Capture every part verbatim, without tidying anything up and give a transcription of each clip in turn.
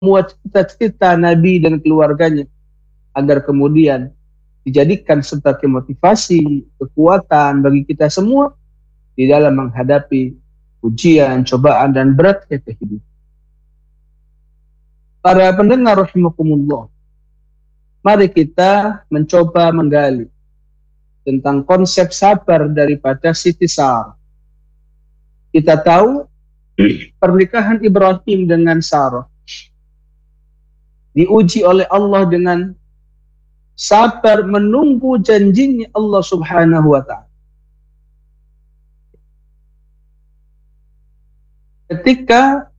semua cita-cita Nabi dan keluarganya, agar kemudian dijadikan sebagai motivasi, kekuatan bagi kita semua di dalam menghadapi ujian, cobaan, dan beratnya kehidupan. Para pendengar rahimakumullah, mari kita mencoba menggali tentang konsep sabar daripada Siti Sarah. Kita tahu pernikahan Ibrahim dengan Sarah diuji oleh Allah dengan sabar menunggu janjinya Allah Subhanahu wa ta'ala. Ketika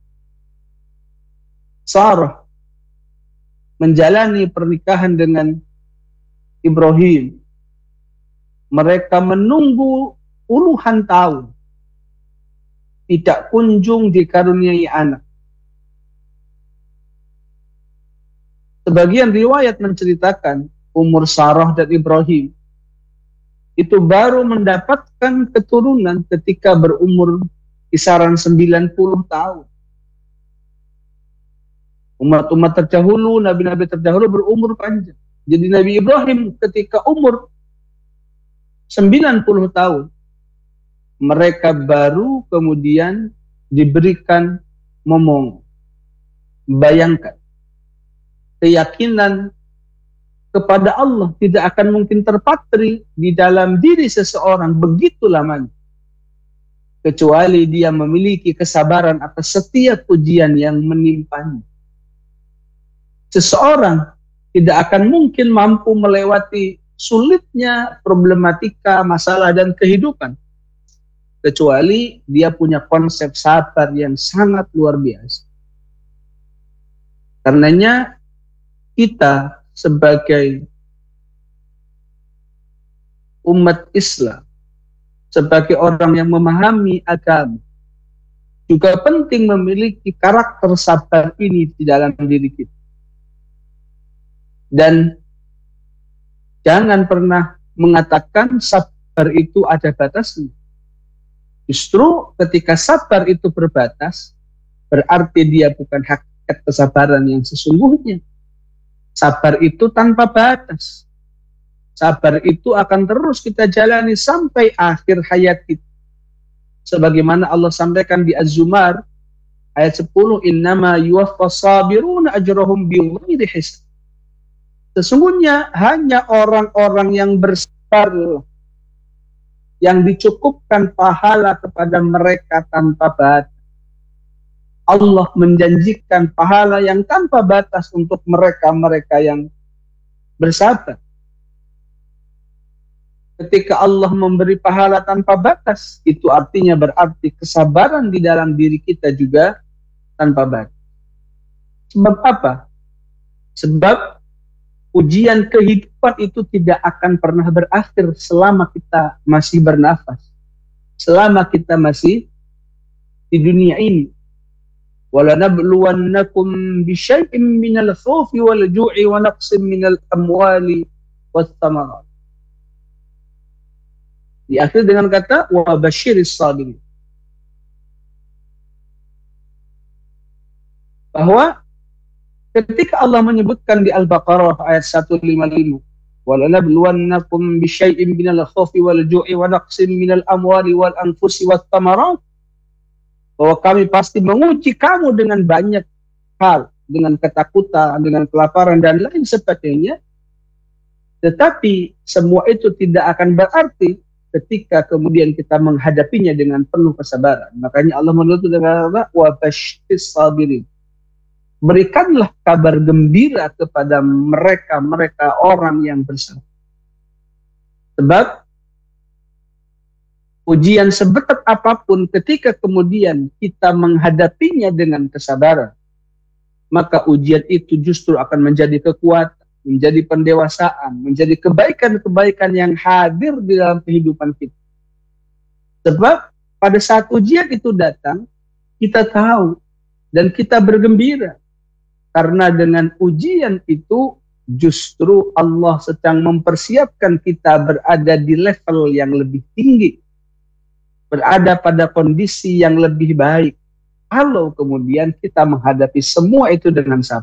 Sarah menjalani pernikahan dengan Ibrahim, mereka menunggu puluhan tahun, tidak kunjung dikaruniai anak. Sebagian riwayat menceritakan umur Sarah dan Ibrahim itu baru mendapatkan keturunan ketika berumur kisaran sembilan puluh tahun. Umat-umat terdahulu, nabi-nabi terdahulu berumur panjang. Jadi Nabi Ibrahim ketika umur sembilan puluh tahun, mereka baru kemudian diberikan momong. Bayangkan, keyakinan kepada Allah tidak akan mungkin terpatri di dalam diri seseorang begitu lamanya, kecuali dia memiliki kesabaran atas setiap ujian yang menimpanya. Seseorang tidak akan mungkin mampu melewati sulitnya problematika, masalah, dan kehidupan, kecuali dia punya konsep sabar yang sangat luar biasa. Karenanya kita sebagai umat Islam, sebagai orang yang memahami agama, juga penting memiliki karakter sabar ini di dalam diri kita. Dan jangan pernah mengatakan sabar itu ada batasnya. Justru ketika sabar itu berbatas, berarti dia bukan hakikat kesabaran yang sesungguhnya. Sabar itu tanpa batas. Sabar itu akan terus kita jalani sampai akhir hayat kita. Sebagaimana Allah sampaikan di Az-Zumar ayat sepuluh, innama yuwaffas sabiruna ajrahum bighairi hisab. Sesungguhnya hanya orang-orang yang bersabar yang dicukupkan pahala kepada mereka tanpa batas. Allah menjanjikan pahala yang tanpa batas untuk mereka-mereka yang bersabar. Ketika Allah memberi pahala tanpa batas, itu artinya berarti kesabaran di dalam diri kita juga tanpa batas. Sebab apa? Sebab ujian kehidupan itu tidak akan pernah berakhir selama kita masih bernafas, selama kita masih di dunia ini. وَلَنَبْلُوَنَّكُمْ بِشَيْءٍ مِّنَ الْخَوْفِ وَالْجُوعِ وَنَقْصٍ مِّنَ الْأَمْوَالِ وَالثَّمَرَاتِ. Diakhiri dengan kata وَبَشِّرِ الصَّابِرِينَ, bahwa ketika Allah menyebutkan di Al-Baqarah ayat seratus lima puluh lima, وَلَنَبْلُوَنَّكُمْ بِشَيْءٍ مِّنَ الْخَوْفِ وَالْجُوعِ وَنَقْصٍ مِّنَ الْأَمْوَالِ وَالْأَنفُسِ وَالثَّمَرَاتِ, bahwa kami pasti menguji kamu dengan banyak hal, dengan ketakutan, dengan kelaparan, dan lain sebagainya. Tetapi semua itu tidak akan berarti ketika kemudian kita menghadapinya dengan penuh kesabaran. Makanya Allah menutup dengan wa basyyiris sabirin. Berikanlah kabar gembira kepada mereka-mereka orang yang bersabar. Sebab ujian seberat apapun, ketika kemudian kita menghadapinya dengan kesabaran, maka ujian itu justru akan menjadi kekuatan, menjadi pendewasaan, menjadi kebaikan-kebaikan yang hadir di dalam kehidupan kita. Sebab pada saat ujian itu datang, kita tahu dan kita bergembira. Karena dengan ujian itu justru Allah sedang mempersiapkan kita berada di level yang lebih tinggi, berada pada kondisi yang lebih baik. Kalau kemudian kita menghadapi semua itu dengan sabar,